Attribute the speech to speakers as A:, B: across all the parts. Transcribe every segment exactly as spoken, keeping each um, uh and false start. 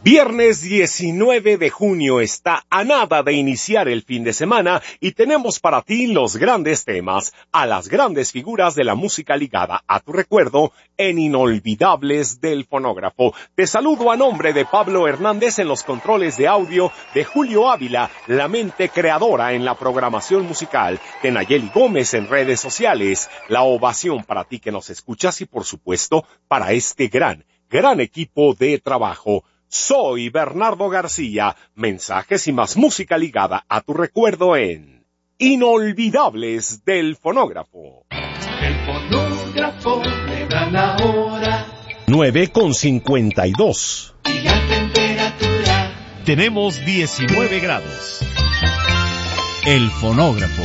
A: Viernes diecinueve de junio está a nada de iniciar el fin de semana y tenemos para ti los grandes temas, a las grandes figuras de la música ligada a tu recuerdo en Inolvidables del Fonógrafo. Te saludo a nombre de Pablo Hernández en los controles de audio, de Julio Ávila, la mente creadora en la programación musical, de Nayeli Gómez en redes sociales, la ovación para ti que nos escuchas y por supuesto para este gran, gran equipo de trabajo. Soy Bernardo García, mensajes y más música ligada a tu recuerdo en Inolvidables del Fonógrafo.
B: El fonógrafo le da la hora.
A: nueve con cincuenta y dos.
B: Y la temperatura.
C: Tenemos diecinueve grados. El fonógrafo.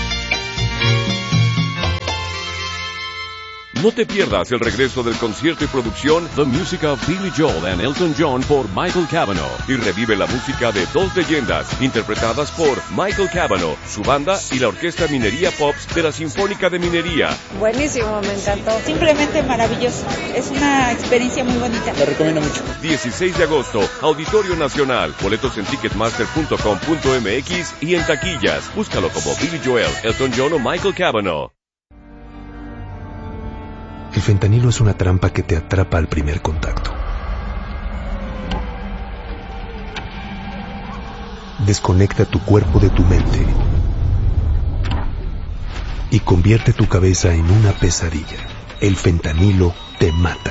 D: No te pierdas el regreso del concierto y producción The Music of Billy Joel and Elton John por Michael Cavanaugh y revive la música de dos leyendas interpretadas por Michael Cavanaugh, su banda y la Orquesta Minería Pops de la Sinfónica de Minería.
E: Buenísimo, me encantó. Simplemente maravilloso. Es una experiencia muy bonita.
F: La recomiendo mucho.
D: dieciséis de agosto, Auditorio Nacional. Boletos en ticketmaster punto com punto m x y en taquillas. Búscalo como Billy Joel, Elton John o Michael Cavanaugh.
G: El fentanilo es una trampa que te atrapa al primer contacto. Desconecta tu cuerpo de tu mente y convierte tu cabeza en una pesadilla. El fentanilo te mata.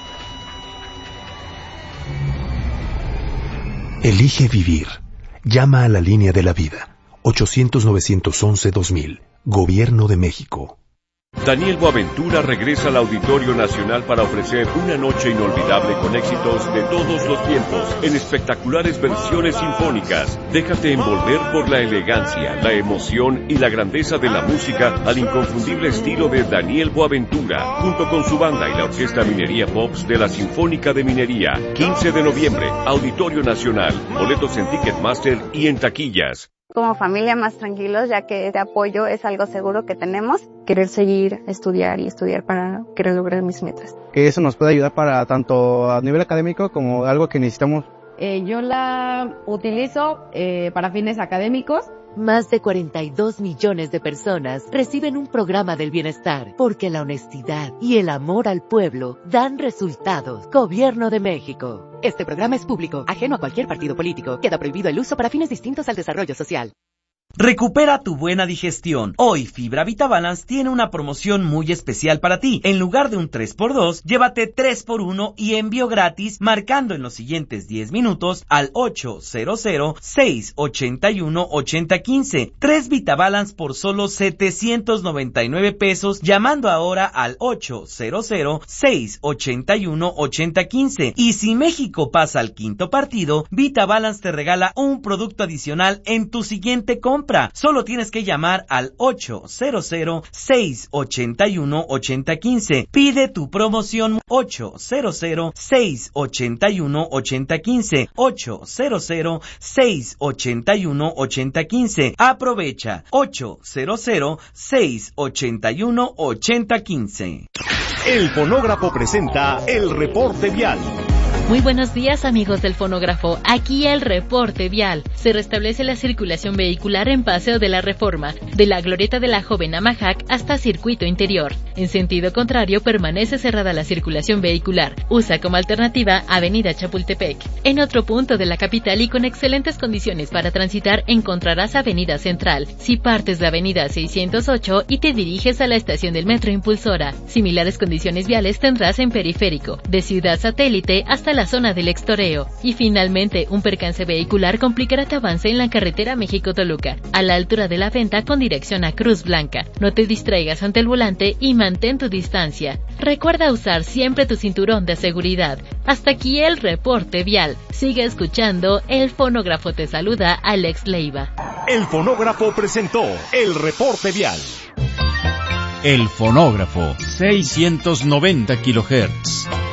G: Elige vivir. Llama a la línea de la vida. ochocientos, novecientos once, dos mil. Gobierno de México.
D: Daniel Boaventura regresa al Auditorio Nacional para ofrecer una noche inolvidable con éxitos de todos los tiempos, en espectaculares versiones sinfónicas. Déjate envolver por la elegancia, la emoción y la grandeza de la música al inconfundible estilo de Daniel Boaventura, junto con su banda y la Orquesta Minería Pops de la Sinfónica de Minería. quince de noviembre, Auditorio Nacional. Boletos en Ticketmaster y en taquillas.
H: Como familia más tranquilos, ya que este apoyo es algo seguro que tenemos.
I: Querer seguir, estudiar y estudiar para querer lograr mis metas.
J: Que eso nos puede ayudar para tanto a nivel académico como algo que necesitamos.
K: Eh, yo la utilizo eh, para fines académicos.
L: Más de cuarenta y dos millones de personas reciben un programa del bienestar, porque la honestidad y el amor al pueblo dan resultados. Gobierno de México. Este programa es público, ajeno a cualquier partido político. Queda prohibido el uso para fines distintos al desarrollo social.
M: Recupera tu buena digestión. Hoy Fibra VitaBalance tiene una promoción muy especial para ti. En lugar de un tres por dos, llévate tres por uno y envío gratis marcando en los siguientes diez minutos al ocho cero cero, seis ocho uno, ocho cero uno cinco. tres VitaBalance por solo setecientos noventa y nueve pesos llamando ahora al ocho cero cero, seis ocho uno, ocho cero uno cinco. Y si México pasa al quinto partido, VitaBalance te regala un producto adicional en tu siguiente compra. Solo tienes que llamar al ocho cero cero, seis ocho uno, ocho cero uno cinco. Pide tu promoción ocho cero cero, seis ocho uno, ocho cero uno cinco. ocho cero cero, seis ocho uno, ocho cero uno cinco. Aprovecha ocho cero cero, seis ocho uno, ocho cero uno cinco.
A: El Fonógrafo presenta el reporte vial.
N: Muy buenos días, amigos del Fonógrafo. Aquí el reporte vial. Se restablece la circulación vehicular en Paseo de la Reforma, de la Glorieta de la Joven Amajac hasta Circuito Interior. En sentido contrario, permanece cerrada la circulación vehicular. Usa como alternativa Avenida Chapultepec. En otro punto de la capital y con excelentes condiciones para transitar, encontrarás Avenida Central. Si partes de Avenida seiscientos ocho y te diriges a la estación del Metro Impulsora. Similares condiciones viales tendrás en Periférico, de Ciudad Satélite hasta la zona del Extoreo. Y finalmente, un percance vehicular complicará tu avance en la carretera México-Toluca, a la altura de la venta con dirección a Cruz Blanca. No te distraigas ante el volante y mantén tu distancia. Recuerda usar siempre tu cinturón de seguridad. Hasta aquí el reporte vial. Sigue escuchando, el Fonógrafo te saluda, Alex Leiva.
A: El Fonógrafo presentó el reporte vial.
C: El Fonógrafo, seiscientos noventa kilohertz.